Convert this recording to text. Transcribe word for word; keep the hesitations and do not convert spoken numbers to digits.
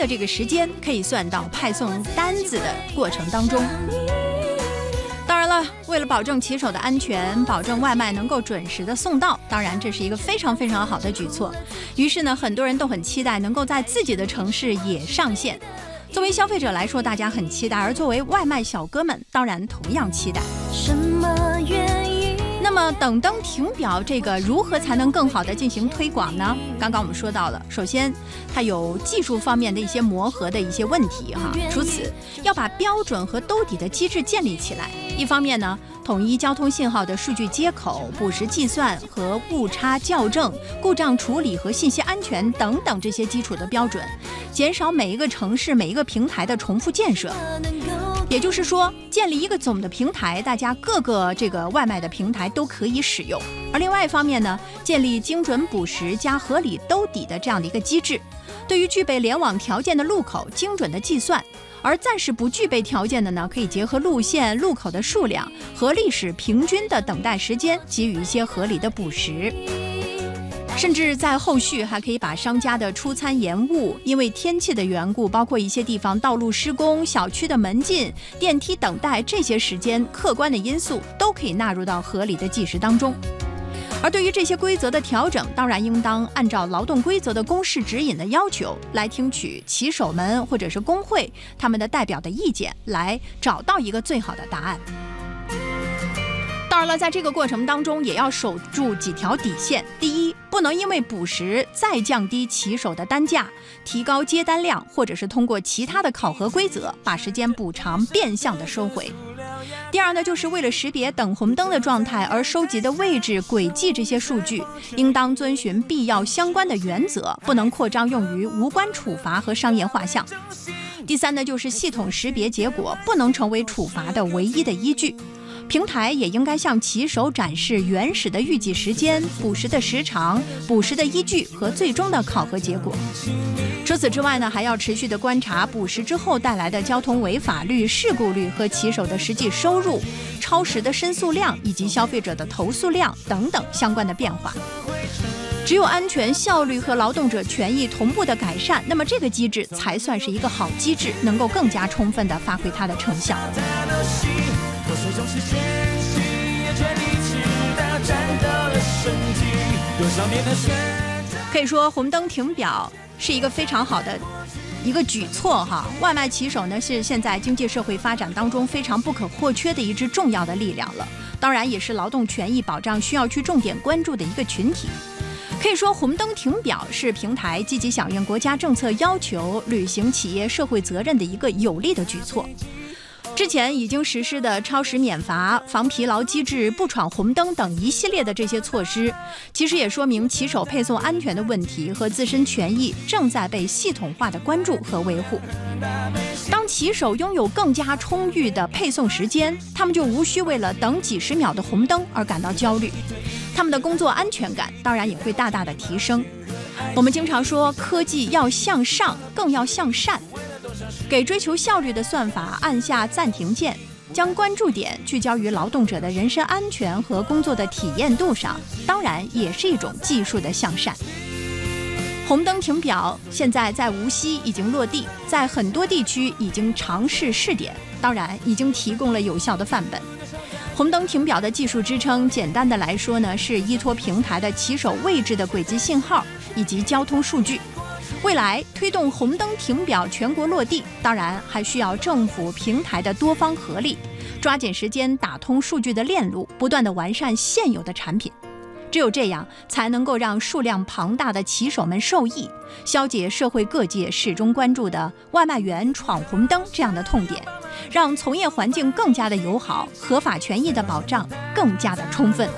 的这个时间可以算到派送单子的过程当中。当然了，为了保证骑手的安全，保证外卖能够准时的送到，当然这是一个非常非常好的举措。于是呢，很多人都很期待能够在自己的城市也上线。作为消费者来说，大家很期待，而作为外卖小哥们，当然同样期待。什么原因？那么等灯停表这个如何才能更好的进行推广呢？刚刚我们说到了，首先它有技术方面的一些磨合的一些问题哈。除此，要把标准和兜底的机制建立起来。一方面呢，统一交通信号的数据接口、补时计算和误差校正、故障处理和信息安全等等这些基础的标准，减少每一个城市每一个平台的重复建设。也就是说，建立一个总的平台，大家各个这个外卖的平台都可以使用。而另外一方面呢，建立精准补时加合理兜底的这样的一个机制，对于具备联网条件的路口精准的计算，而暂时不具备条件的呢，可以结合路线、路口的数量和历史平均的等待时间，给予一些合理的补时。甚至在后续还可以把商家的出餐延误，因为天气的缘故，包括一些地方道路施工、小区的门禁、电梯等待这些时间客观的因素，都可以纳入到合理的计时当中。而对于这些规则的调整，当然应当按照劳动规则的公示指引的要求，来听取骑手们或者是工会他们的代表的意见，来找到一个最好的答案。当然了，在这个过程当中也要守住几条底线。第一，不能因为补时再降低骑手的单价，提高接单量，或者是通过其他的考核规则把时间补偿变相的收回。第二呢，就是为了识别等红灯的状态而收集的位置、轨迹这些数据，应当遵循必要相关的原则，不能扩张用于无关处罚和商业画像。第三呢，就是系统识别结果不能成为处罚的唯一的依据。平台也应该向骑手展示原始的预计时间、补时的时长、补时的依据和最终的考核结果。除此之外呢，还要持续的观察补时之后带来的交通违法率、事故率和骑手的实际收入、超时的申诉量以及消费者的投诉量等等相关的变化。只有安全、效率和劳动者权益同步的改善，那么这个机制才算是一个好机制，能够更加充分地发挥它的成效。可以说红灯停表是一个非常好的一个举措哈。外卖骑手呢是现在经济社会发展当中非常不可或缺的一支重要的力量了，当然也是劳动权益保障需要去重点关注的一个群体。可以说红灯停表是平台积极响应国家政策要求，履行企业社会责任的一个有力的举措。之前已经实施的超时免罚、防疲劳机制、不闯红灯等一系列的这些措施，其实也说明骑手配送安全的问题和自身权益正在被系统化的关注和维护。当骑手拥有更加充裕的配送时间，他们就无需为了等几十秒的红灯而感到焦虑，他们的工作安全感当然也会大大的提升。我们经常说，科技要向上，更要向善。给追求效率的算法按下暂停键，将关注点聚焦于劳动者的人身安全和工作的体验度上，当然也是一种技术的向善。红灯停表现在在无锡已经落地，在很多地区已经尝试试点，当然已经提供了有效的范本。红灯停表的技术支撑，简单的来说呢，是依托平台的骑手位置的轨迹信号以及交通数据。未来推动红灯停表全国落地，当然还需要政府平台的多方合力，抓紧时间打通数据的链路，不断的完善现有的产品。只有这样，才能够让数量庞大的骑手们受益，消解社会各界始终关注的外卖员闯红灯这样的痛点，让从业环境更加的友好，合法权益的保障更加的充分。